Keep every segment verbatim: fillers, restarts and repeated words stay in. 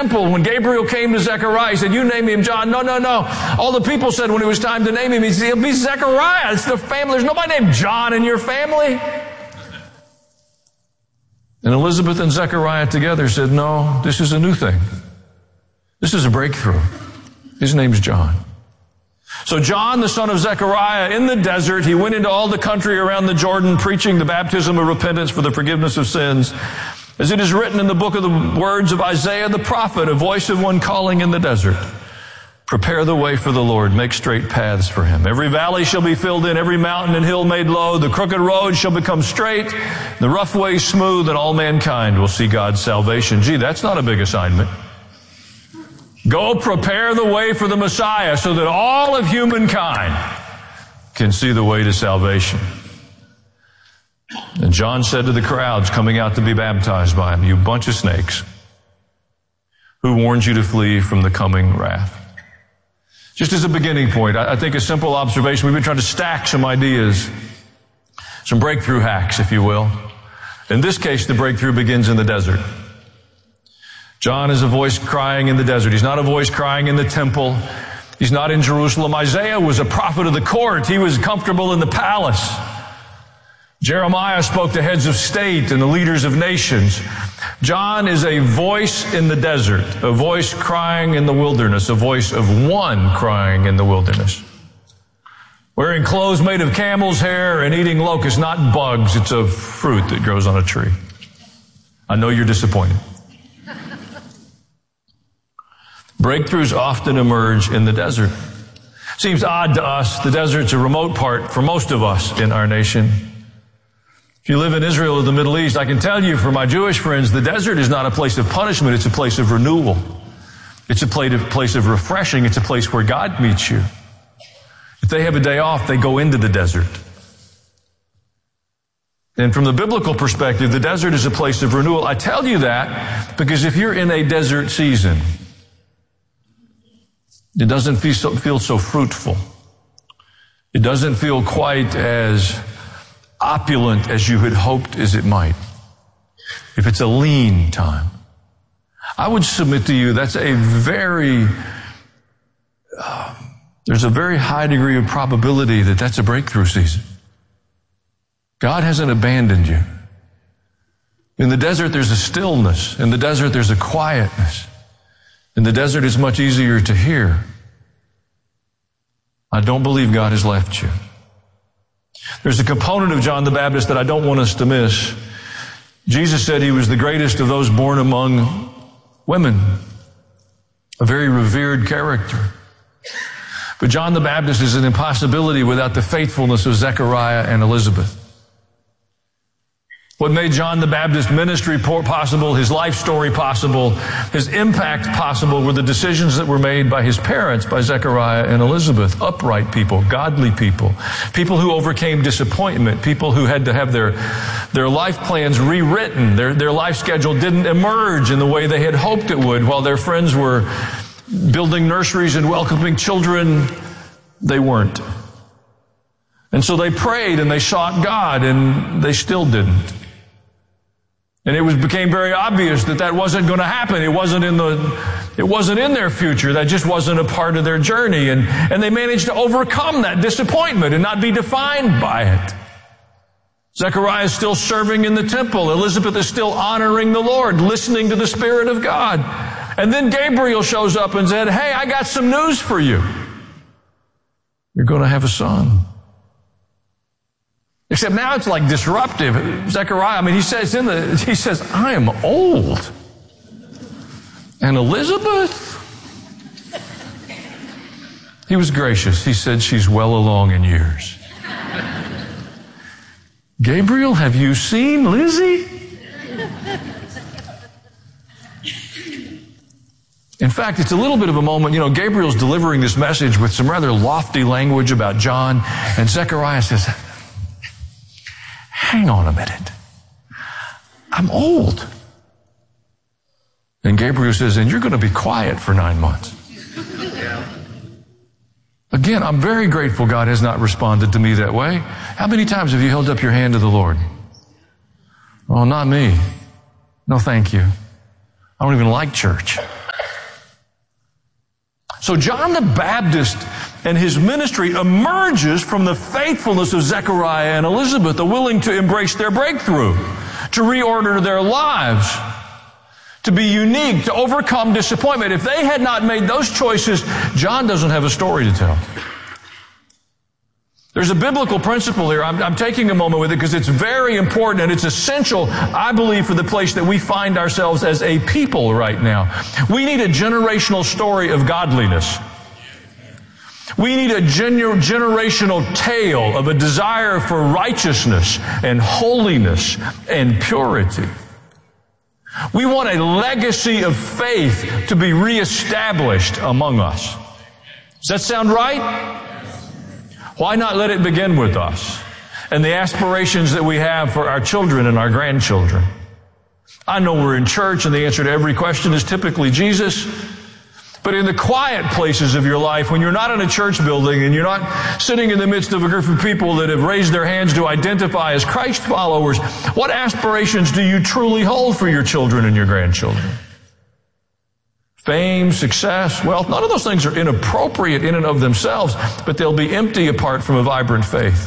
temple, when Gabriel came to Zechariah, he said, you name him John. No, no, no. All the people said when it was time to name him, he said, it'll be Zechariah. It's the family. There's nobody named John in your family. And Elizabeth and Zechariah together said, no, this is a new thing. This is a breakthrough. His name's John. So John, the son of Zechariah, in the desert, he went into all the country around the Jordan, preaching the baptism of repentance for the forgiveness of sins. As it is written in the book of the words of Isaiah the prophet, a voice of one calling in the desert, prepare the way for the Lord, make straight paths for him. Every valley shall be filled in, every mountain and hill made low. The crooked road shall become straight, the rough way smooth, and all mankind will see God's salvation. Gee, that's not a big assignment. Go prepare the way for the Messiah so that all of humankind can see the way to salvation. And John said to the crowds coming out to be baptized by him, you bunch of snakes, who warned you to flee from the coming wrath? Just as a beginning point, I think a simple observation. We've been trying to stack some ideas, some breakthrough hacks, if you will. In this case, the breakthrough begins in the desert. John is a voice crying in the desert. He's not a voice crying in the temple. He's not in Jerusalem. Isaiah was a prophet of the court. He was comfortable in the palace. Jeremiah spoke to heads of state and the leaders of nations. John is a voice in the desert, a voice crying in the wilderness, a voice of one crying in the wilderness. Wearing clothes made of camel's hair and eating locusts, not bugs. It's a fruit that grows on a tree. I know you're disappointed. Breakthroughs often emerge in the desert. Seems odd to us. The desert's a remote part for most of us in our nation. If you live in Israel or the Middle East, I can tell you, for my Jewish friends, the desert is not a place of punishment. It's a place of renewal. It's a place of refreshing. It's a place where God meets you. If they have a day off, they go into the desert. And from the biblical perspective, the desert is a place of renewal. I tell you that because if you're in a desert season, it doesn't feel so, feel so fruitful. It doesn't feel quite as opulent as you had hoped as it might. If it's a lean time, I would submit to you that's a very, uh, there's a very high degree of probability that that's a breakthrough season. God hasn't abandoned you. In the desert, there's a stillness. In the desert, there's a quietness. In the desert, it's much easier to hear. I don't believe God has left you. There's a component of John the Baptist that I don't want us to miss. Jesus said he was the greatest of those born among women, a very revered character. But John the Baptist is an impossibility without the faithfulness of Zechariah and Elizabeth. What made John the Baptist ministry possible, his life story possible, his impact possible were the decisions that were made by his parents, by Zechariah and Elizabeth. Upright people, godly people, people who overcame disappointment, people who had to have their, their life plans rewritten. Their, their life schedule didn't emerge in the way they had hoped it would. While their friends were building nurseries and welcoming children, they weren't. And so they prayed and they sought God, and they still didn't. And it was became very obvious that that wasn't going to happen. It wasn't in the, it wasn't in their future. That just wasn't a part of their journey. And, and they managed to overcome that disappointment and not be defined by it. Zechariah is still serving in the temple. Elizabeth is still honoring the Lord, listening to the Spirit of God. And then Gabriel shows up and said, hey, I got some news for you. You're going to have a son. Except now it's like disruptive. Zechariah, I mean, he says in the, he says, I am old. And Elizabeth? He was gracious. He said, she's well along in years. Gabriel, have you seen Lizzie? In fact, it's a little bit of a moment, you know, Gabriel's delivering this message with some rather lofty language about John, and Zechariah says, hang on a minute. I'm old. And Gabriel says, and you're going to be quiet for nine months. Again, I'm very grateful God has not responded to me that way. How many times have you held up your hand to the Lord? Oh, not me. No, thank you. I don't even like church. So John the Baptist and his ministry emerges from the faithfulness of Zechariah and Elizabeth, the willing to embrace their breakthrough, to reorder their lives, to be unique, to overcome disappointment. If they had not made those choices, John doesn't have a story to tell. There's a biblical principle here. I'm, I'm taking a moment with it because it's very important and it's essential, I believe, for the place that we find ourselves as a people right now. We need a generational story of godliness. We need a gener- generational tale of a desire for righteousness and holiness and purity. We want a legacy of faith to be reestablished among us. Does that sound right? Why not let it begin with us and the aspirations that we have for our children and our grandchildren? I know we're in church and the answer to every question is typically Jesus. But in the quiet places of your life, when you're not in a church building and you're not sitting in the midst of a group of people that have raised their hands to identify as Christ followers, what aspirations do you truly hold for your children and your grandchildren? Fame, success, wealth, none of those things are inappropriate in and of themselves, but they'll be empty apart from a vibrant faith.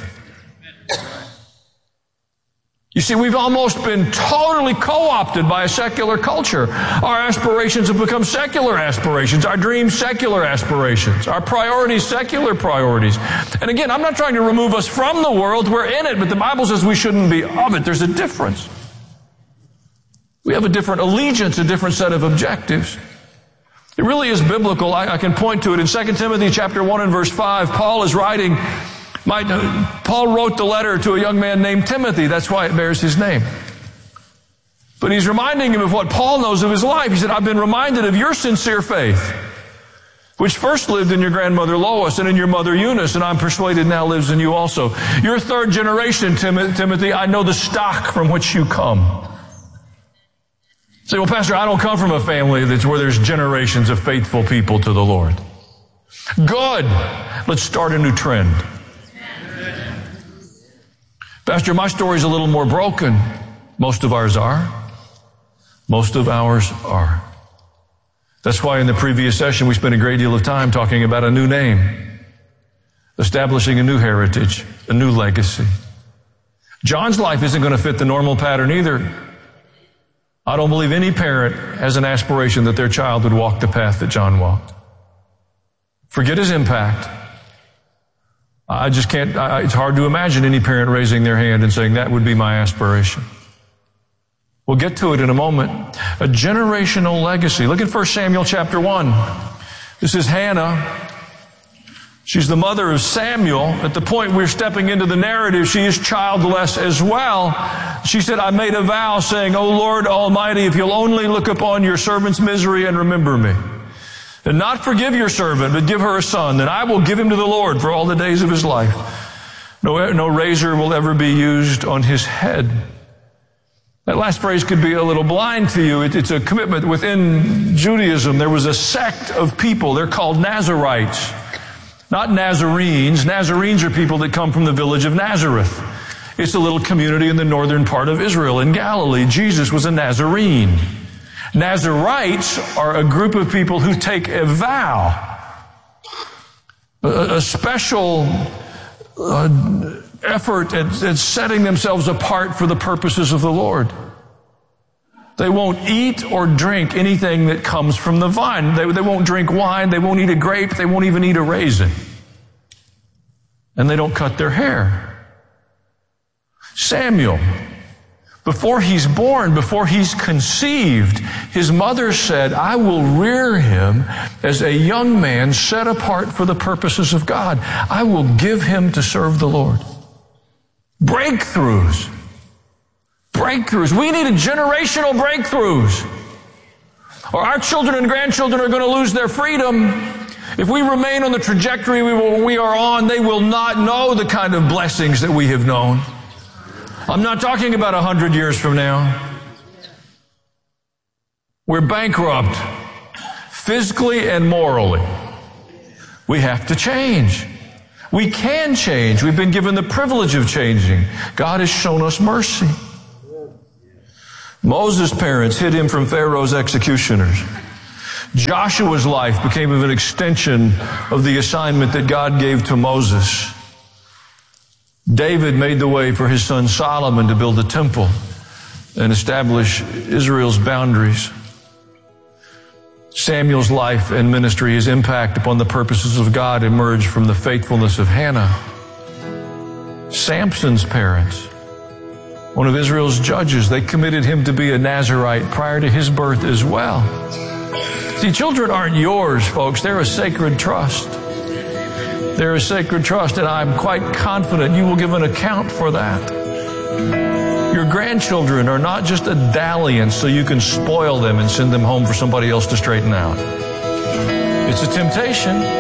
You see, we've almost been totally co-opted by a secular culture. Our aspirations have become secular aspirations. Our dreams, secular aspirations. Our priorities, secular priorities. And again, I'm not trying to remove us from the world. We're in it, but the Bible says we shouldn't be of it. There's a difference. We have a different allegiance, a different set of objectives. It really is biblical. I, I can point to it in Second Timothy chapter one and verse five. Paul is writing, my, Paul wrote the letter to a young man named Timothy. That's why it bears his name. But he's reminding him of what Paul knows of his life. He said, I've been reminded of your sincere faith, which first lived in your grandmother Lois and in your mother Eunice, and I'm persuaded now lives in you also. You're third generation, Tim- Timothy. I know the stock from which you come. Say, well, Pastor, I don't come from a family that's where there's generations of faithful people to the Lord. Good. Let's start a new trend. Pastor, my story's a little more broken. Most of ours are. Most of ours are. That's why in the previous session we spent a great deal of time talking about a new name, establishing a new heritage, a new legacy. John's life isn't going to fit the normal pattern either. I don't believe any parent has an aspiration that their child would walk the path that John walked. Forget his impact. I just can't, I, it's hard to imagine any parent raising their hand and saying, that would be my aspiration. We'll get to it in a moment. A generational legacy. Look at First Samuel chapter one. This is Hannah. She's the mother of Samuel. At the point we're stepping into the narrative, she is childless as well. She said, I made a vow saying, O Lord Almighty, if you'll only look upon your servant's misery and remember me, and not forgive your servant, but give her a son, then I will give him to the Lord for all the days of his life. No, no razor will ever be used on his head. That last phrase could be a little blind to you. It, it's a commitment. Within Judaism, there was a sect of people. They're called Nazarites. Not Nazarenes. Nazarenes are people that come from the village of Nazareth. It's a little community in the northern part of Israel, in Galilee. Jesus was a Nazarene. Nazarites are a group of people who take a vow, a, a special uh, effort at, at setting themselves apart for the purposes of the Lord. They won't eat or drink anything that comes from the vine. They, they won't drink wine. They won't eat a grape. They won't even eat a raisin. And they don't cut their hair. Samuel, before he's born, before he's conceived, his mother said, I will rear him as a young man set apart for the purposes of God. I will give him to serve the Lord. Breakthroughs. Breakthroughs. We need a generational breakthroughs. Or our children and grandchildren are going to lose their freedom. If we remain on the trajectory we, will, we are on, they will not know the kind of blessings that we have known. I'm not talking about a hundred years from now. We're bankrupt, physically and morally. We have to change. We can change. We've been given the privilege of changing. God has shown us mercy. Moses' parents hid him from Pharaoh's executioners. Joshua's life became an extension of the assignment that God gave to Moses. David made the way for his son Solomon to build the temple and establish Israel's boundaries. Samuel's life and ministry, his impact upon the purposes of God, emerged from the faithfulness of Hannah. Samson's parents, one of Israel's judges, they committed him to be a Nazirite prior to his birth as well. See, children aren't yours, folks. They're a sacred trust. They're a sacred trust, and I'm quite confident you will give an account for that. Your grandchildren are not just a dalliance so you can spoil them and send them home for somebody else to straighten out. It's a temptation.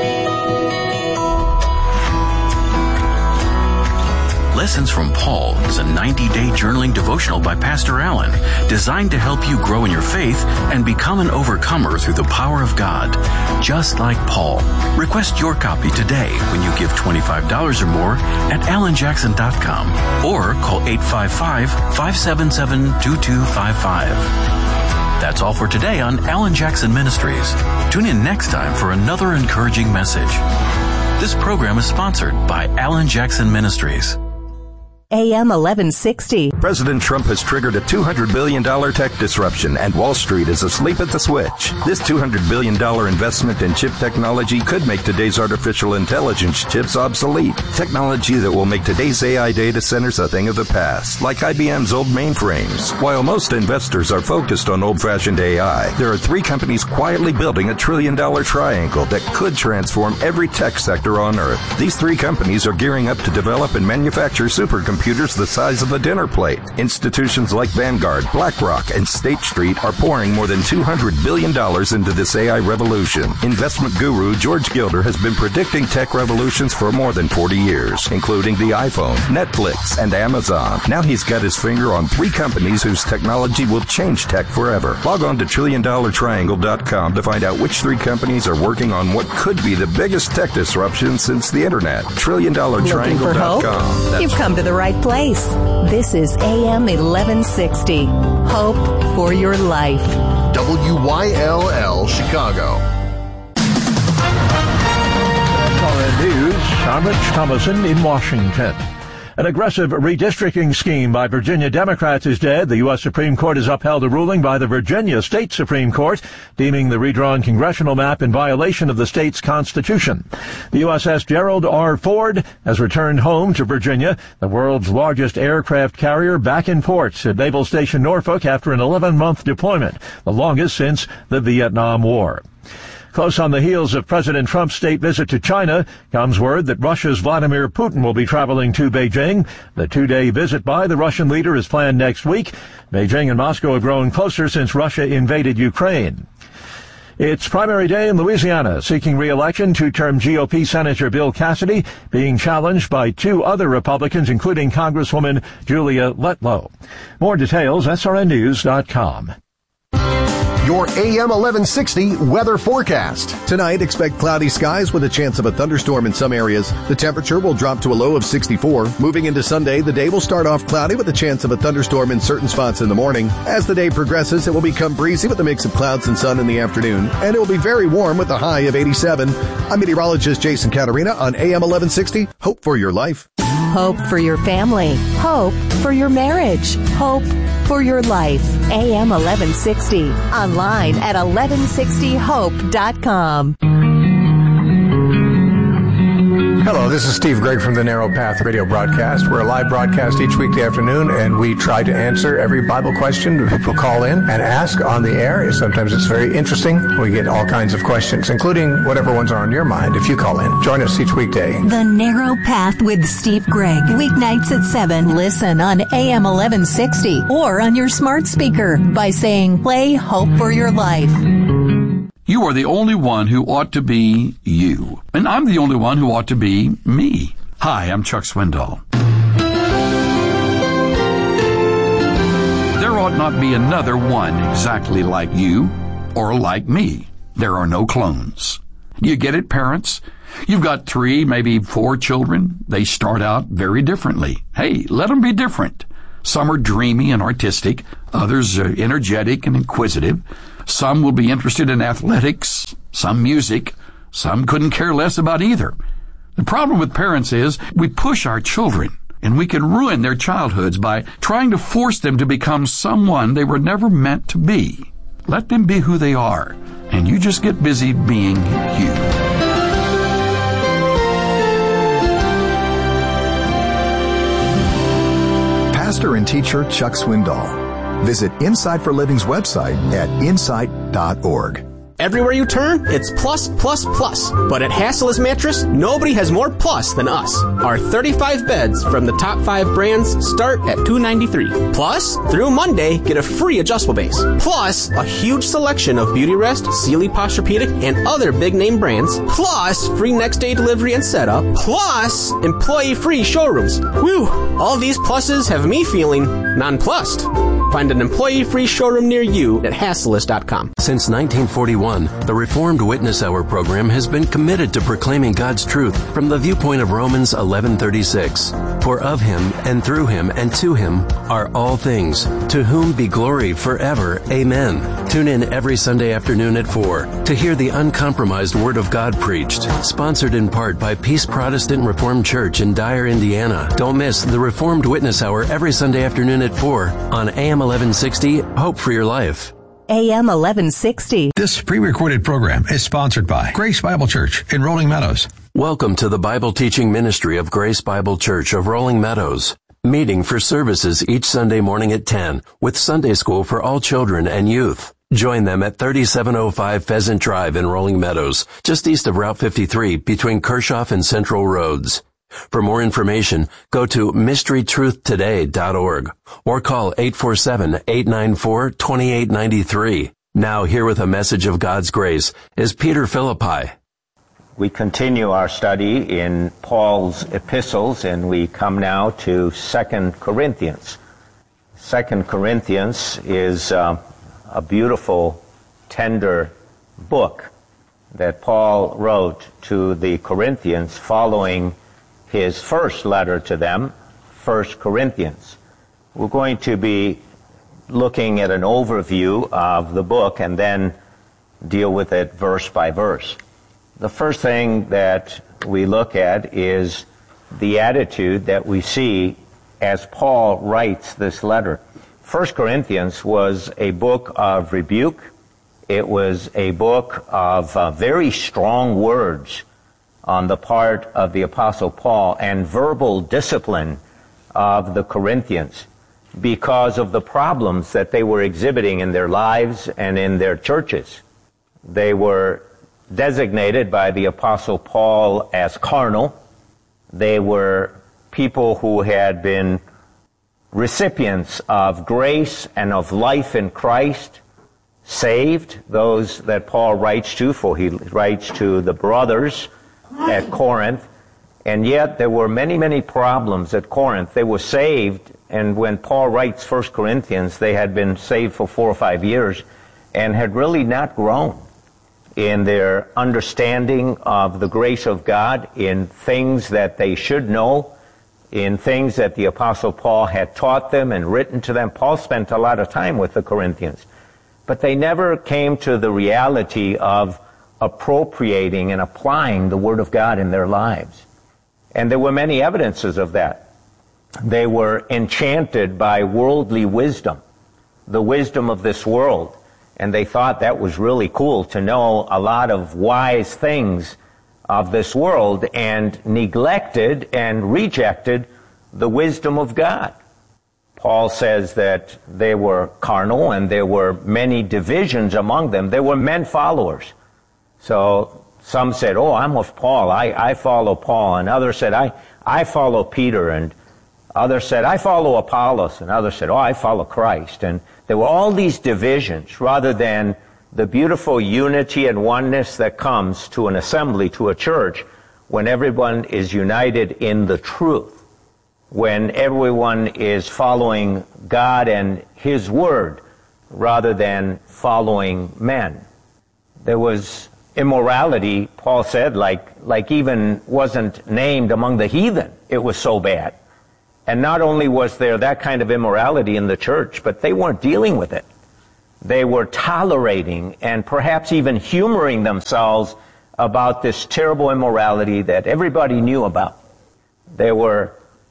Lessons from Paul is a ninety-day journaling devotional by Pastor Allen, designed to help you grow in your faith and become an overcomer through the power of God, just like Paul. Request your copy today when you give twenty-five dollars or more at alan jackson dot com or call eight five five, five seven seven, two two five five. That's all for today on Alan Jackson Ministries. Tune in next time for another encouraging message. This program is sponsored by Alan Jackson Ministries. A M eleven sixty. President Trump has triggered a two hundred billion dollars tech disruption, and Wall Street is asleep at the switch. This two hundred billion dollars investment in chip technology could make today's artificial intelligence chips obsolete. Technology that will make today's A I data centers a thing of the past, like I B M's old mainframes. While most investors are focused on old-fashioned A I, there are three companies quietly building a trillion-dollar triangle that could transform every tech sector on Earth. These three companies are gearing up to develop and manufacture supercomputers computers the size of a dinner plate. Institutions like Vanguard, BlackRock, and State Street are pouring more than two hundred billion dollars into this A I revolution. Investment guru George Gilder has been predicting tech revolutions for more than forty years, including the iPhone, Netflix, and Amazon. Now he's got his finger on three companies whose technology will change tech forever. Log on to trillion dollar triangle dot com to find out which three companies are working on what could be the biggest tech disruption since the internet. trillion dollar triangle dot com. You've come to the right place. This is A M eleven sixty. Hope for your life. W Y L L Chicago. That's R N News. I'm Rich Thomason in Washington. An aggressive redistricting scheme by Virginia Democrats is dead. The U S Supreme Court has upheld a ruling by the Virginia State Supreme Court, deeming the redrawn congressional map in violation of the state's constitution. The U S S Gerald R. Ford has returned home to Virginia, the world's largest aircraft carrier, back in port at Naval Station Norfolk after an eleven-month deployment, the longest since the Vietnam War. Close on the heels of President Trump's state visit to China comes word that Russia's Vladimir Putin will be traveling to Beijing. The two-day visit by the Russian leader is planned next week. Beijing and Moscow have grown closer since Russia invaded Ukraine. It's primary day in Louisiana, seeking re-election two-term G O P Senator Bill Cassidy, being challenged by two other Republicans, including Congresswoman Julia Letlow. More details, S R N news dot com. Your A M eleven sixty weather forecast. Tonight, expect cloudy skies with a chance of a thunderstorm in some areas. The temperature will drop to a low of sixty-four. Moving into Sunday, the day will start off cloudy with a chance of a thunderstorm in certain spots in the morning. As the day progresses, it will become breezy with a mix of clouds and sun in the afternoon, and it will be very warm with a high of eighty-seven. I'm meteorologist Jason Caterina on A M eleven sixty. Hope for your life. Hope for your family. Hope for your marriage. Hope for your life. A M eleven sixty. Online at eleven sixty hope dot com. Hello, this is Steve Gregg from the Narrow Path radio broadcast. We're a live broadcast each weekday afternoon, and we try to answer every Bible question that people call in and ask on the air. Sometimes it's very interesting. We get all kinds of questions, including whatever ones are on your mind if you call in. Join us each weekday. The Narrow Path with Steve Gregg. Weeknights at seven. Listen on A M eleven sixty or on your smart speaker by saying, play Hope for Your Life. You are the only one who ought to be you. And I'm the only one who ought to be me. Hi, I'm Chuck Swindoll. There ought not be another one exactly like you or like me. There are no clones. You get it, parents? You've got three, maybe four children. They start out very differently. Hey, let them be different. Some are dreamy and artistic. Others are energetic and inquisitive. Some will be interested in athletics, some music, some couldn't care less about either. The problem with parents is we push our children, and we can ruin their childhoods by trying to force them to become someone they were never meant to be. Let them be who they are, and you just get busy being you. Pastor and teacher Chuck Swindoll. Visit Insight for Living's website at insight dot org. Everywhere you turn, it's plus, plus, plus. But at Hassela's Mattress, nobody has more plus than us. Our thirty-five beds from the top five brands start at two hundred ninety-three dollars. Plus, through Monday, get a free adjustable base. Plus, a huge selection of Beautyrest, Sealy Posturepedic, and other big-name brands. Plus, free next-day delivery and setup. Plus, employee-free showrooms. Whew! All these pluses have me feeling nonplussed. Find an employee-free showroom near you at Hasselas dot com. Since nineteen forty-one, the Reformed Witness Hour program has been committed to proclaiming God's truth from the viewpoint of Romans eleven thirty-six. For of him, and through him, and to him are all things, to whom be glory forever. Amen. Tune in every Sunday afternoon at four to hear the uncompromised Word of God preached, sponsored in part by Peace Protestant Reformed Church in Dyer, Indiana. Don't miss the Reformed Witness Hour every Sunday afternoon at four on A M eleven sixty, Hope for Your Life. A M eleven sixty. This pre-recorded program is sponsored by Grace Bible Church in Rolling Meadows. Welcome to the Bible teaching ministry of Grace Bible Church of Rolling Meadows. Meeting for services each Sunday morning at ten with Sunday school for all children and youth. Join them at thirty-seven oh five Pheasant Drive in Rolling Meadows, just east of Route fifty-three between Kershoff and Central Roads. For more information, go to mystery truth today dot org or call eight four seven, eight nine four, two eight nine three. Now here with a message of God's grace is Peter Philippi. We continue our study in Paul's epistles, and we come now to Second Corinthians. Second Corinthians is uh, a beautiful, tender book that Paul wrote to the Corinthians following his first letter to them, First Corinthians. We're going to be looking at an overview of the book and then deal with it verse by verse. The first thing that we look at is the attitude that we see as Paul writes this letter. First Corinthians was a book of rebuke. It was a book of uh, very strong words on the part of the Apostle Paul and verbal discipline of the Corinthians because of the problems that they were exhibiting in their lives and in their churches. They were designated by the Apostle Paul as carnal. They were people who had been recipients of grace and of life in Christ, saved, those that Paul writes to, for he writes to the brothers at Corinth, and yet there were many, many problems at Corinth. They were saved, and when Paul writes First Corinthians, they had been saved for four or five years and had really not grown in their understanding of the grace of God, in things that they should know, in things that the Apostle Paul had taught them and written to them. Paul spent a lot of time with the Corinthians, but they never came to the reality of appropriating and applying the Word of God in their lives. And there were many evidences of that. They were enchanted by worldly wisdom, the wisdom of this world, and they thought that was really cool to know a lot of wise things of this world, and neglected and rejected the wisdom of God. Paul says that they were carnal and there were many divisions among them. They were men followers. So some said, oh, I'm with Paul. I, I follow Paul. And others said, I, I follow Peter. And others said, I follow Apollos. And others said, oh, I follow Christ. And there were all these divisions rather than the beautiful unity and oneness that comes to an assembly, to a church, when everyone is united in the truth, when everyone is following God and His Word rather than following men. There was immorality, Paul said, like, like even wasn't named among the heathen. It was so bad. And not only was there that kind of immorality in the church, but they weren't dealing with it. They were tolerating and perhaps even humoring themselves about this terrible immorality that everybody knew about. They were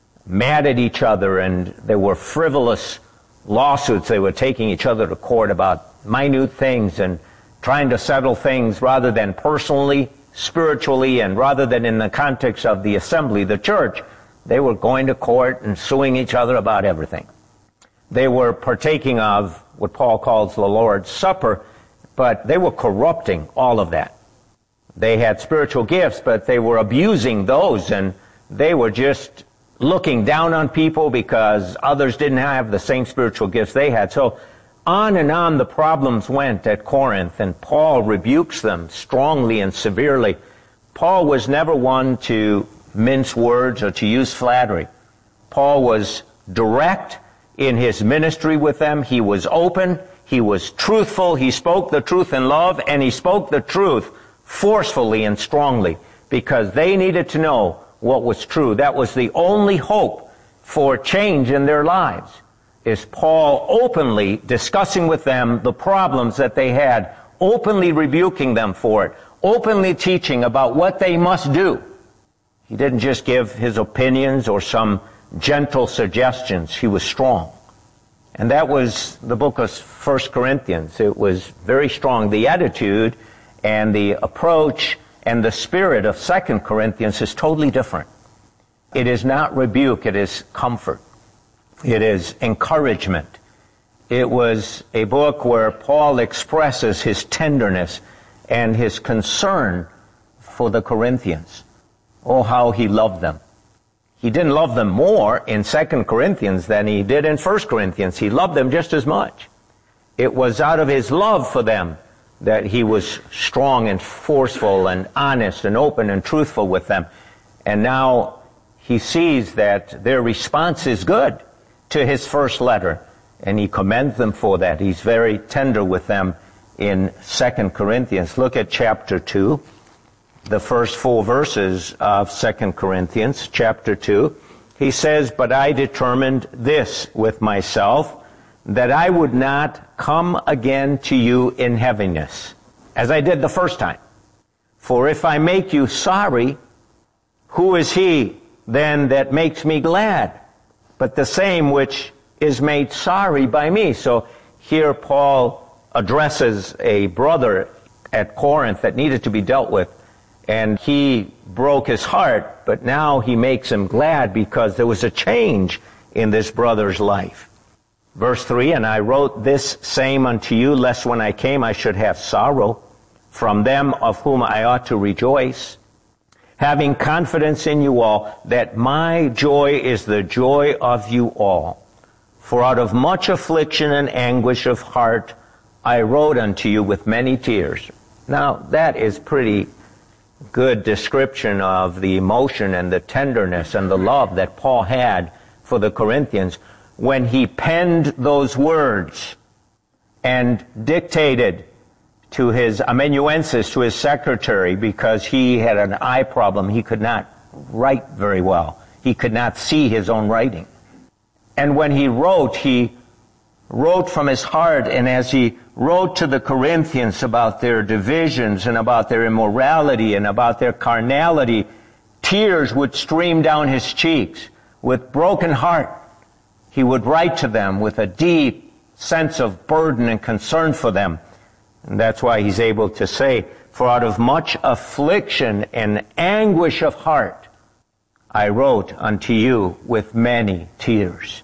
mad at each other, and there were frivolous lawsuits. They were taking each other to court about minute things and trying to settle things rather than personally, spiritually, and rather than in the context of the assembly, the church. They were going to court and suing each other about everything. They were partaking of what Paul calls the Lord's Supper, but they were corrupting all of that. They had spiritual gifts, but they were abusing those, and they were just looking down on people because others didn't have the same spiritual gifts they had. So on and on the problems went at Corinth, and Paul rebukes them strongly and severely. Paul was never one to mince words or to use flattery. Paul was direct in his ministry with them. He was open. He was truthful. He spoke the truth in love, and he spoke the truth forcefully and strongly because they needed to know what was true. That was the only hope for change in their lives, is Paul openly discussing with them the problems that they had, openly rebuking them for it, openly teaching about what they must do. He didn't just give his opinions or some gentle suggestions. He was strong. And that was the book of First Corinthians. It was very strong. The attitude and the approach and the spirit of Second Corinthians is totally different. It is not rebuke, it is comfort. It is encouragement. It was a book where Paul expresses his tenderness and his concern for the Corinthians. Oh, how he loved them. He didn't love them more in Second Corinthians than he did in First Corinthians. He loved them just as much. It was out of his love for them that he was strong and forceful and honest and open and truthful with them. And now he sees that their response is good to his first letter, and he commends them for that. He's very tender with them in Second Corinthians. Look at chapter two, the first four verses of Second Corinthians, chapter two. He says, "But I determined this with myself, that I would not come again to you in heaviness, as I did the first time. For if I make you sorry, who is he then that makes me glad, but the same which is made sorry by me?" So here Paul addresses a brother at Corinth that needed to be dealt with, and he broke his heart, but now he makes him glad because there was a change in this brother's life. Verse three, "And I wrote this same unto you, lest when I came I should have sorrow from them of whom I ought to rejoice, having confidence in you all, that my joy is the joy of you all. For out of much affliction and anguish of heart I wrote unto you with many tears." Now, that is pretty good description of the emotion and the tenderness and the love that Paul had for the Corinthians when he penned those words and dictated to his amanuensis, to his secretary, because he had an eye problem. He could not write very well. He could not see his own writing. And when he wrote, he wrote from his heart, and as he wrote to the Corinthians about their divisions and about their immorality and about their carnality, tears would stream down his cheeks. With broken heart, he would write to them with a deep sense of burden and concern for them. And that's why he's able to say, "For out of much affliction and anguish of heart, I wrote unto you with many tears."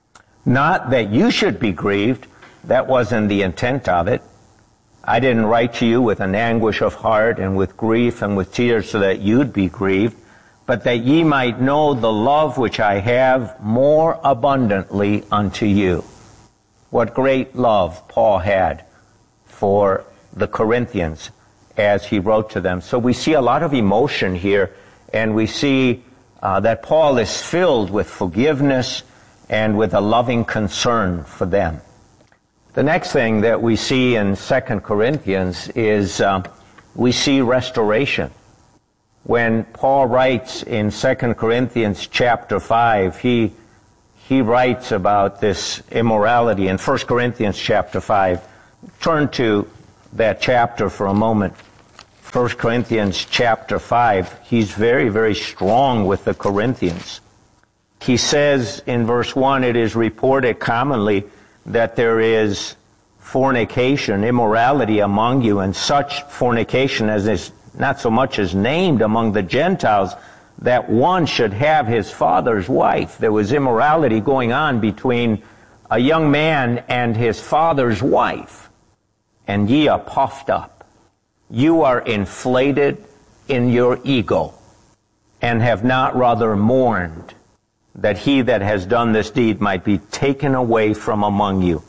Not that you should be grieved. That wasn't the intent of it. I didn't write to you with an anguish of heart and with grief and with tears so that you'd be grieved, but that ye might know the love which I have more abundantly unto you. What great love Paul had for the Corinthians as he wrote to them. So we see a lot of emotion here, and we see uh, that Paul is filled with forgiveness and with a loving concern for them. The next thing that we see in Second Corinthians is uh, we see restoration. When Paul writes in Second Corinthians chapter five, he he writes about this immorality in First Corinthians chapter five. Turn to that chapter for a moment. First Corinthians chapter five. He's very, very strong with the Corinthians. He says in verse one, it is reported commonly that there is fornication, immorality among you, and such fornication as is not so much as named among the Gentiles, that one should have his father's wife. There was immorality going on between a young man and his father's wife. And ye are puffed up. You are inflated in your ego, and have not rather mourned that he that has done this deed might be taken away from among you,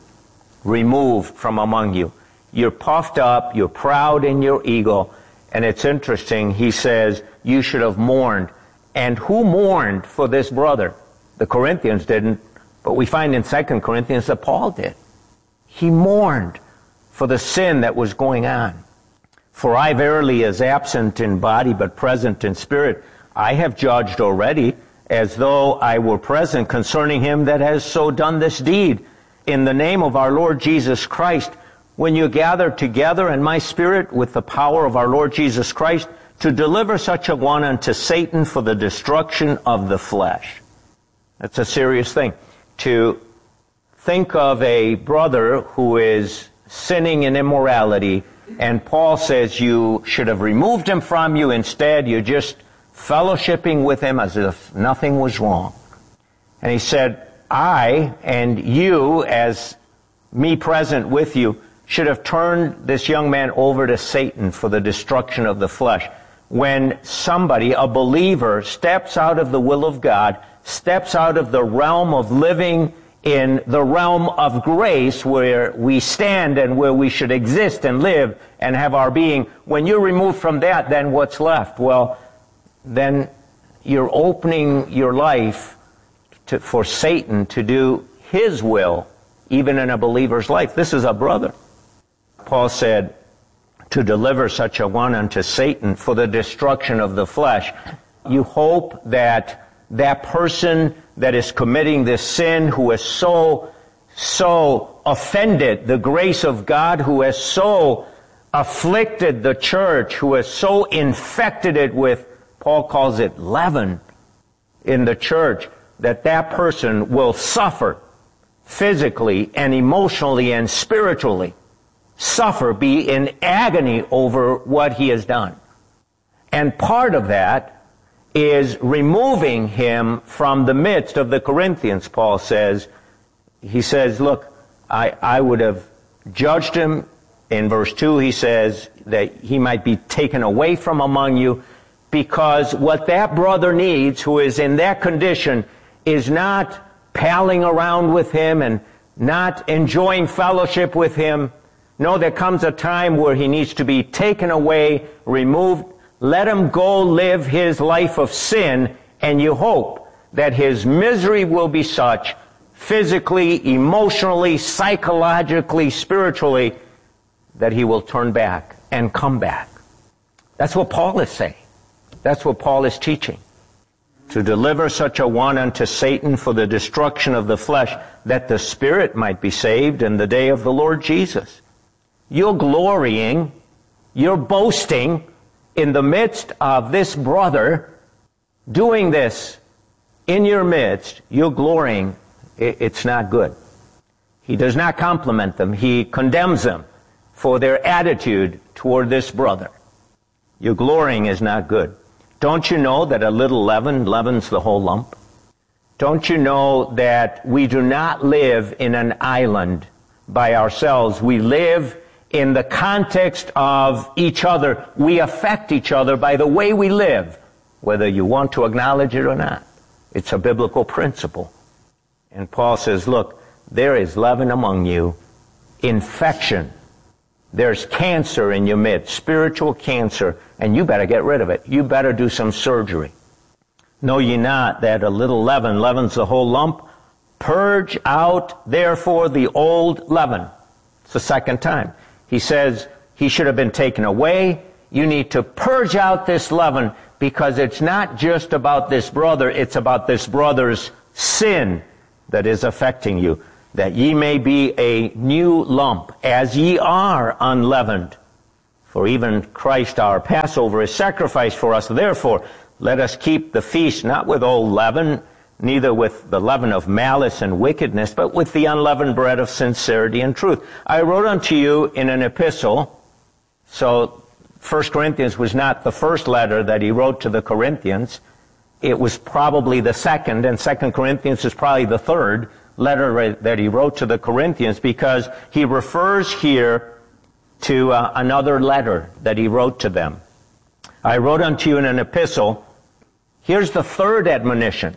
removed from among you. You're puffed up, you're proud in your ego, and it's interesting, he says, you should have mourned. And who mourned for this brother? The Corinthians didn't, but we find in Second Corinthians that Paul did. He mourned for the sin that was going on. For I verily, as absent in body but present in spirit, I have judged already, as though I were present, concerning him that has so done this deed. In the name of our Lord Jesus Christ, when you gather together in my spirit with the power of our Lord Jesus Christ, to deliver such a one unto Satan for the destruction of the flesh. That's a serious thing. To think of a brother who is sinning in immorality, and Paul says you should have removed him from you. Instead, you're just fellowshipping with him as if nothing was wrong. And he said, I and you, as me present with you, should have turned this young man over to Satan for the destruction of the flesh. When somebody, a believer, steps out of the will of God, steps out of the realm of living in the realm of grace where we stand and where we should exist and live and have our being, when you're removed from that, then what's left? Well, then you're opening your life to, for Satan to do his will, even in a believer's life. This is a brother. Paul said, to deliver such a one unto Satan for the destruction of the flesh. You hope that that person that is committing this sin, who has so, so offended the grace of God, who has so afflicted the church, who has so infected it with, Paul calls it leaven in the church, that that person will suffer physically and emotionally and spiritually. Suffer, be in agony over what he has done. And part of that is removing him from the midst of the Corinthians, Paul says. He says, look, I, I would have judged him. In verse two, he says that he might be taken away from among you, because what that brother needs, who is in that condition, is not palling around with him and not enjoying fellowship with him. No, there comes a time where he needs to be taken away, removed. Let him go live his life of sin, and you hope that his misery will be such, physically, emotionally, psychologically, spiritually, that he will turn back and come back. That's what Paul is saying. That's what Paul is teaching. To deliver such a one unto Satan for the destruction of the flesh, that the spirit might be saved in the day of the Lord Jesus. You're glorying, you're boasting in the midst of this brother doing this in your midst. You're glorying. It's not good. He does not compliment them. He condemns them for their attitude toward this brother. Your glorying is not good. Don't you know that a little leaven leavens the whole lump? Don't you know that we do not live in an island by ourselves? We live in the context of each other. We affect each other by the way we live, whether you want to acknowledge it or not. It's a biblical principle. And Paul says, look, there is leaven among you, infection. There's cancer in your midst, spiritual cancer, and you better get rid of it. You better do some surgery. Know ye not that a little leaven leavens the whole lump? Purge out, therefore, the old leaven. It's the second time. He says he should have been taken away. You need to purge out this leaven, because it's not just about this brother, it's about this brother's sin that is affecting you. that ye may be a new lump, as ye are unleavened. For even Christ our Passover is sacrificed for us. Therefore, let us keep the feast not with old leaven, neither with the leaven of malice and wickedness, but with the unleavened bread of sincerity and truth. I wrote unto you in an epistle. So First Corinthians was not the first letter that he wrote to the Corinthians. It was probably the second, and Second Corinthians is probably the third letter that he wrote to the Corinthians, because he refers here to uh, another letter that he wrote to them. I wrote unto you in an epistle. Here's the third admonition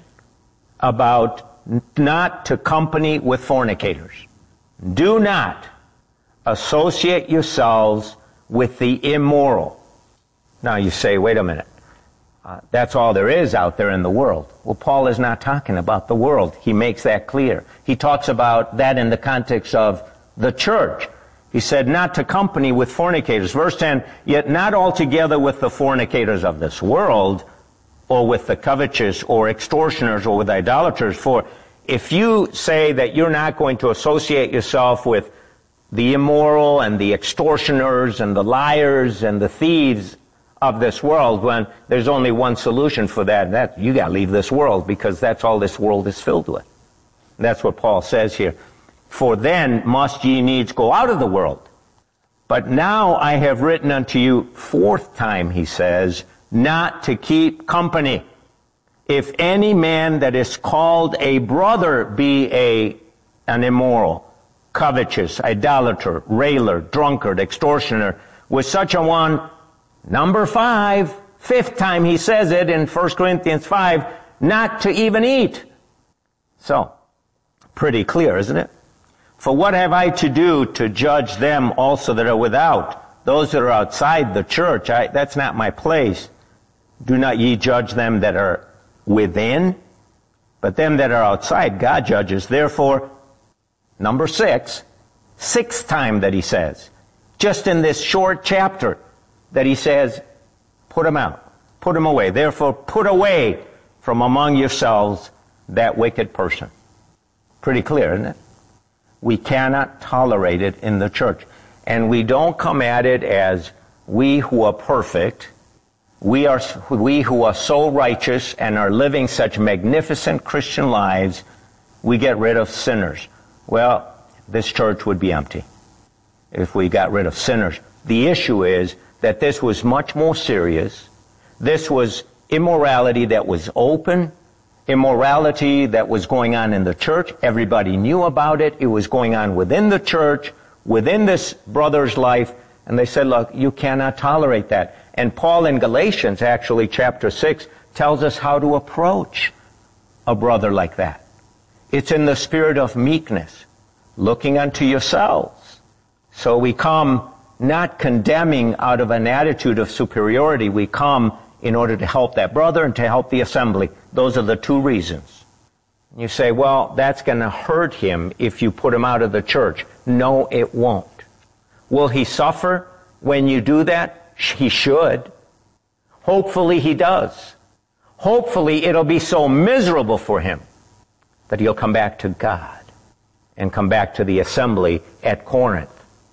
about not to company with fornicators. Do not associate yourselves with the immoral. Now you say, wait a minute. Uh, that's all there is out there in the world. Well, Paul is not talking about the world. He makes that clear. He talks about that in the context of the church. He said, not to company with fornicators. Verse ten, yet not altogether with the fornicators of this world, or with the covetous, or extortioners, or with idolaters. For if you say that you're not going to associate yourself with the immoral and the extortioners and the liars and the thieves of this world, when there's only one solution for that, and that you got to leave this world, because that's all this world is filled with. And that's what Paul says here. For then must ye needs go out of the world. But now I have written unto you, fourth time, he says, not to keep company. If any man that is called a brother be a an immoral, covetous, idolater, railer, drunkard, extortioner, with such a one, number five, fifth time he says it in First Corinthians five, not to even eat. So, pretty clear, isn't it? For what have I to do to judge them also that are without? Those that are outside the church, I, that's not my place. Do not ye judge them that are within? But them that are outside, God judges. Therefore, number six, sixth time that he says, just in this short chapter, that he says, put them out, put them away. Therefore, put away from among yourselves that wicked person. Pretty clear, isn't it? We cannot tolerate it in the church. And we don't come at it as we who are perfect, we are we who are so righteous and are living such magnificent Christian lives, we get rid of sinners. Well, this church would be empty if we got rid of sinners. The issue is that this was much more serious. This was immorality that was open, immorality that was going on in the church. Everybody knew about it. It was going on within the church, within this brother's life. And they said, look, you cannot tolerate that. And Paul in Galatians, actually, chapter six, tells us how to approach a brother like that. It's in the spirit of meekness, looking unto yourselves. So we come not condemning out of an attitude of superiority. We come in order to help that brother and to help the assembly. Those are the two reasons. You say, well, that's going to hurt him if you put him out of the church. No, it won't. Will he suffer when you do that? He should. Hopefully he does. Hopefully it'll be so miserable for him that he'll come back to God and come back to the assembly at Corinth.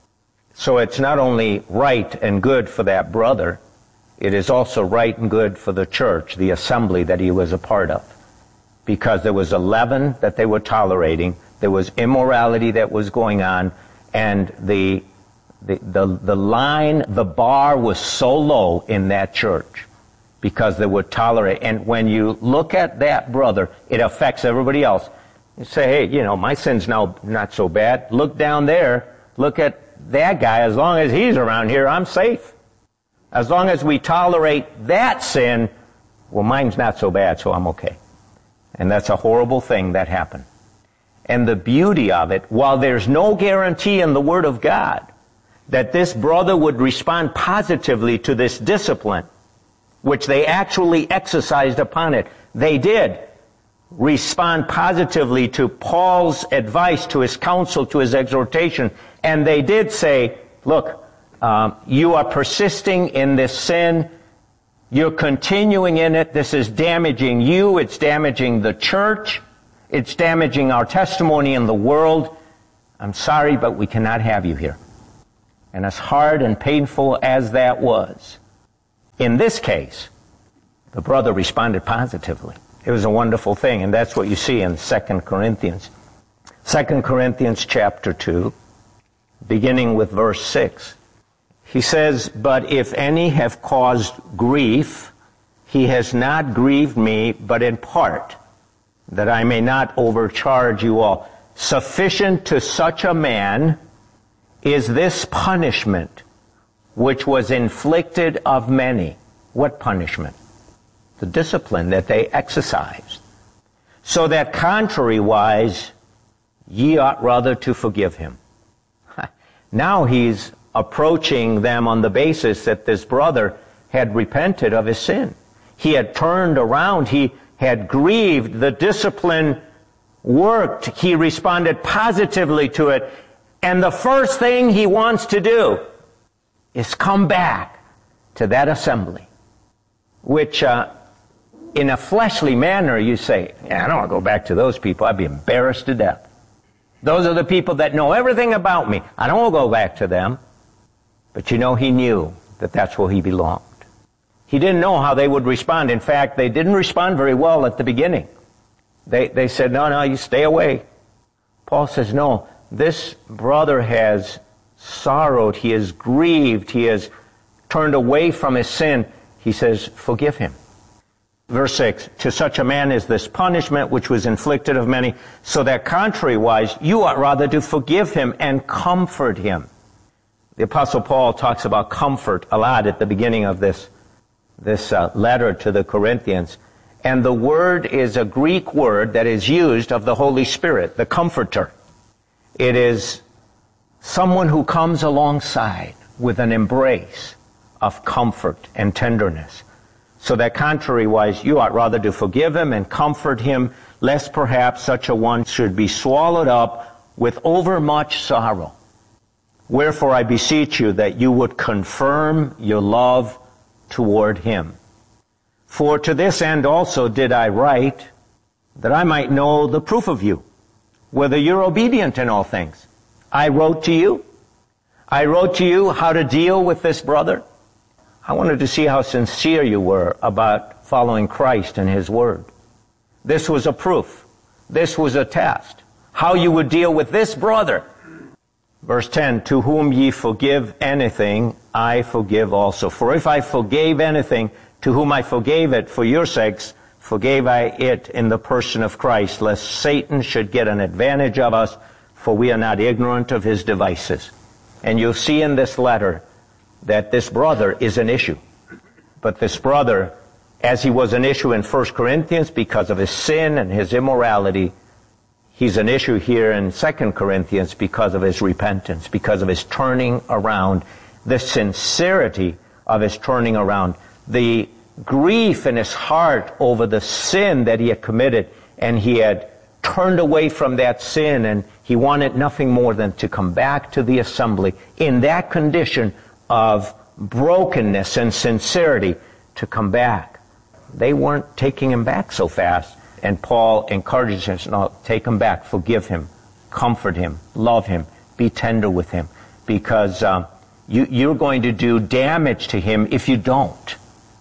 So it's not only right and good for that brother, it is also right and good for the church, the assembly that he was a part of. Because there was a leaven that they were tolerating, there was immorality that was going on, and the the the, the line, the bar was so low in that church because they would tolerate. And when you look at that brother, it affects everybody else. You say, hey, you know, my sin's now not so bad. Look down there. Look at that guy. As long as he's around here, I'm safe. As long as we tolerate that sin, well, mine's not so bad, so I'm okay. And that's a horrible thing that happened. And the beauty of it, while there's no guarantee in the Word of God that this brother would respond positively to this discipline, which they actually exercised upon it, they did respond positively to Paul's advice, to his counsel, to his exhortation, and they did say, look, Um, you are persisting in this sin. You're continuing in it. This is damaging you. It's damaging the church. It's damaging our testimony in the world. I'm sorry, but we cannot have you here. And as hard and painful as that was, in this case, the brother responded positively. It was a wonderful thing, and that's what you see in Second Corinthians. Second Corinthians chapter two, beginning with verse six. He says, "But if any have caused grief, he has not grieved me, but in part, that I may not overcharge you all. Sufficient to such a man is this punishment, which was inflicted of many." What punishment? The discipline that they exercised. "So that contrariwise, ye ought rather to forgive him." Now he's approaching them on the basis that this brother had repented of his sin. He had turned around. He had grieved. The discipline worked. He responded positively to it. And the first thing he wants to do is come back to that assembly, which uh, in a fleshly manner you say, yeah, I don't want to go back to those people. I'd be embarrassed to death. Those are the people that know everything about me. I don't want to go back to them. But you know, he knew that that's where he belonged. He didn't know how they would respond. In fact, they didn't respond very well at the beginning. They, they said, no, no, you stay away. Paul says, no, this brother has sorrowed. He has grieved. He has turned away from his sin. He says, forgive him. Verse six, "To such a man is this punishment which was inflicted of many, so that contrariwise you ought rather to forgive him and comfort him." The Apostle Paul talks about comfort a lot at the beginning of this, this uh, letter to the Corinthians. And the word is a Greek word that is used of the Holy Spirit, the Comforter. It is someone who comes alongside with an embrace of comfort and tenderness. "So that contrariwise you ought rather to forgive him and comfort him, lest perhaps such a one should be swallowed up with overmuch sorrow. Wherefore I beseech you that you would confirm your love toward him. For to this end also did I write, that I might know the proof of you, whether you're obedient in all things. I wrote to you. I wrote to you how to deal with this brother. I wanted to see how sincere you were about following Christ and his word. This was a proof. This was a test. How you would deal with this brother. Verse ten, "To whom ye forgive anything, I forgive also. For if I forgave anything, to whom I forgave it for your sakes, forgave I it in the person of Christ, lest Satan should get an advantage of us, for we are not ignorant of his devices." And you'll see in this letter that this brother is an issue. But this brother, as he was an issue in First Corinthians because of his sin and his immorality, he's an issue here in Second Corinthians because of his repentance, because of his turning around, the sincerity of his turning around, the grief in his heart over the sin that he had committed, and he had turned away from that sin, and he wanted nothing more than to come back to the assembly in that condition of brokenness and sincerity, to come back. They weren't taking him back so fast. And Paul encourages him, no, take him back, forgive him, comfort him, love him, be tender with him, because um, you, you're going to do damage to him if you don't.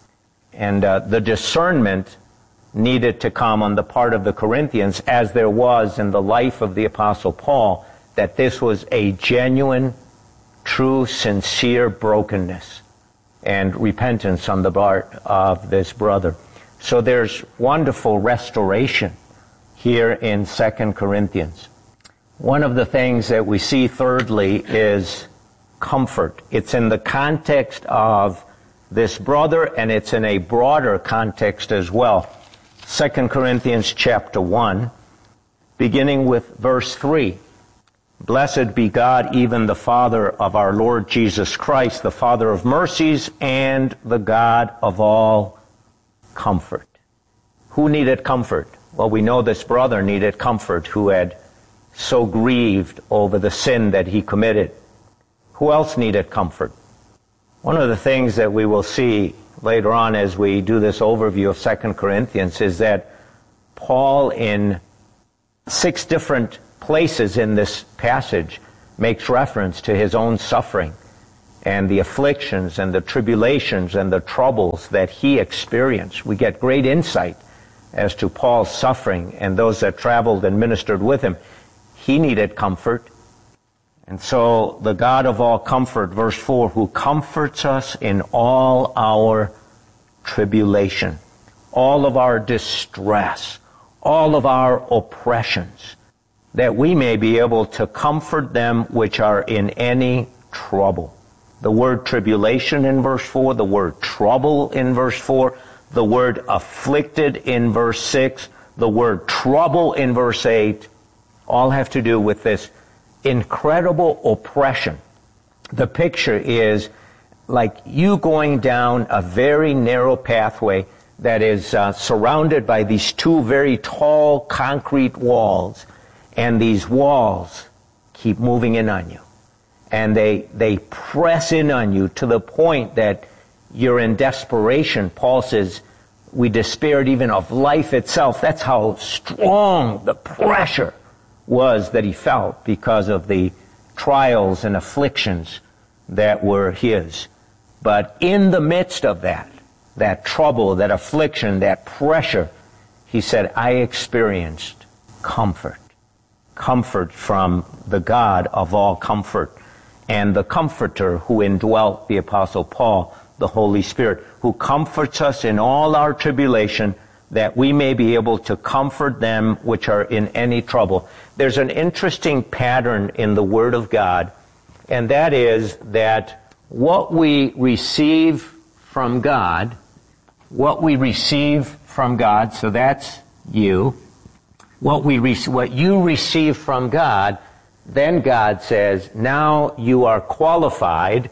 And uh, the discernment needed to come on the part of the Corinthians, as there was in the life of the Apostle Paul, that this was a genuine, true, sincere brokenness and repentance on the part of this brother. So there's wonderful restoration here in Second Corinthians. One of the things that we see, thirdly, is comfort. It's in the context of this brother, and it's in a broader context as well. Second Corinthians chapter one, beginning with verse three. "Blessed be God, even the Father of our Lord Jesus Christ, the Father of mercies and the God of all comfort." Who needed comfort? Well, we know this brother needed comfort who had so grieved over the sin that he committed. Who else needed comfort? One of the things that we will see later on as we do this overview of Second Corinthians is that Paul, in six different places in this passage makes reference to his own suffering and the afflictions and the tribulations and the troubles that he experienced. We get great insight as to Paul's suffering and those that traveled and ministered with him. He needed comfort. And so the God of all comfort, verse four, who comforts us in all our tribulation, all of our distress, all of our oppressions, that we may be able to comfort them which are in any trouble. The word tribulation in verse four, the word trouble in verse four, the word afflicted in verse six, the word trouble in verse eight, all have to do with this incredible oppression. The picture is like you going down a very narrow pathway that is uh, surrounded by these two very tall concrete walls, and these walls keep moving in on you. And they they press in on you to the point that you're in desperation. Paul says, we despaired even of life itself. That's how strong the pressure was that he felt because of the trials and afflictions that were his. But in the midst of that, that trouble, that affliction, that pressure, he said, I experienced comfort. Comfort from the God of all comfort, and the Comforter who indwelt the Apostle Paul, the Holy Spirit, who comforts us in all our tribulation, that we may be able to comfort them which are in any trouble. There's an interesting pattern in the Word of God, and that is that what we receive from God, what we receive from God, so that's you, what we re- what you receive from God, then God says, now you are qualified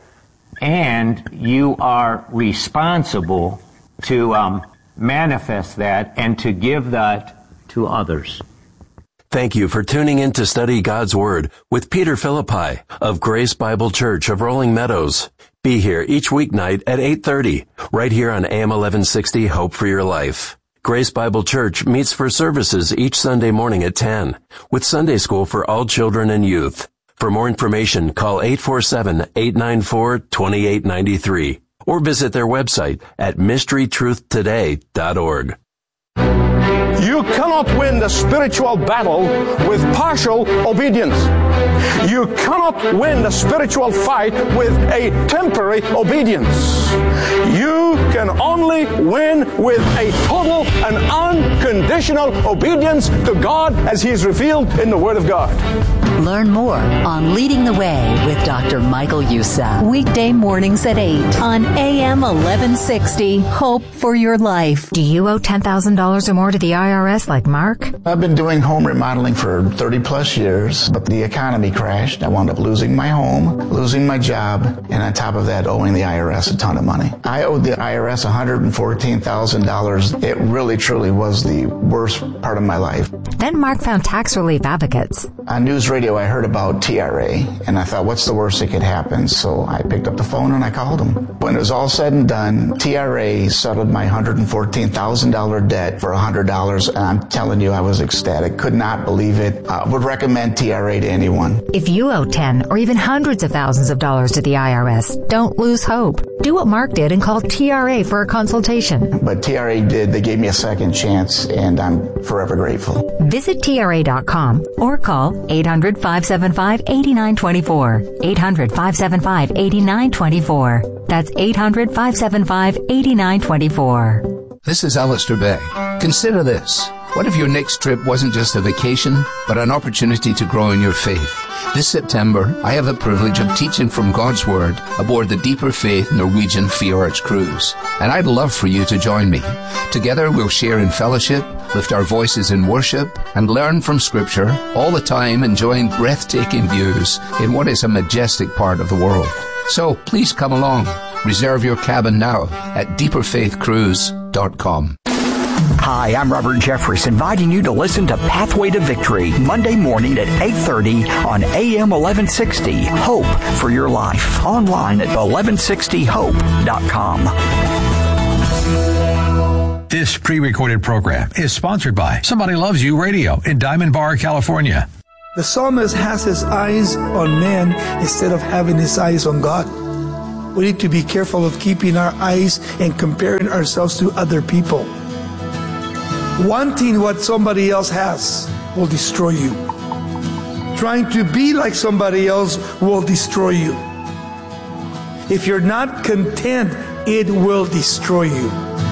and you are responsible to um, manifest that and to give that to others. Thank you for tuning in to study God's Word with Peter Philippi of Grace Bible Church of Rolling Meadows. Be here each weeknight at eight thirty, right here on A M eleven sixty, Hope for Your Life. Grace Bible Church meets for services each Sunday morning at ten, with Sunday school for all children and youth. For more information, call eight four seven, eight nine four, two eight nine three or visit their website at mystery truth today dot org. You cannot win the spiritual battle with partial obedience. You cannot win the spiritual fight with a temporary obedience. You can only win with a total and unconditional obedience to God as He is revealed in the Word of God. Learn more on Leading the Way with Doctor Michael Youssef. Weekday mornings at eight on A M eleven sixty, Hope for Your Life. Do you owe ten thousand dollars or more to the I R S like Mark? I've been doing home remodeling for thirty plus years, but the economy crashed. I wound up losing my home, losing my job, and on top of that, owing the I R S a ton of money. I owed the I R S one hundred fourteen thousand dollars. It really, truly was the worst part of my life. Then Mark found Tax Relief Advocates. On news radio, I heard about T R A, and I thought, what's the worst that could happen? So I picked up the phone and I called them. When it was all said and done, T R A settled my one hundred fourteen thousand dollars debt for one hundred dollars, and I'm telling you, I was ecstatic. Could not believe it. I would recommend T R A to anyone. If you owe ten or even hundreds of thousands of dollars to the I R S, don't lose hope. Do what Mark did and call T R A for a consultation. But T R A did. They gave me a second chance, and I'm forever grateful. Visit T R A dot com or call eight hundred, five seven five, eight nine two four. eight hundred, five seven five, eight nine two four. That's eight hundred, five seven five, eight nine two four. This is Alistair Begg. Consider this. What if your next trip wasn't just a vacation, but an opportunity to grow in your faith? This September, I have the privilege of teaching from God's Word aboard the Deeper Faith Norwegian Fjords cruise. And I'd love for you to join me. Together we'll share in fellowship, lift our voices in worship, and learn from Scripture, all the time enjoying breathtaking views in what is a majestic part of the world. So please come along. Reserve your cabin now at deeper faith cruise dot com. Hi, I'm Robert Jeffress, inviting you to listen to Pathway to Victory, Monday morning at eight thirty on A M eleven sixty, Hope for Your Life, online at eleven sixty hope dot com. This pre-recorded program is sponsored by Somebody Loves You Radio in Diamond Bar, California. The psalmist has his eyes on man instead of having his eyes on God. We need to be careful of keeping our eyes and comparing ourselves to other people. Wanting what somebody else has will destroy you. Trying to be like somebody else will destroy you. If you're not content, it will destroy you.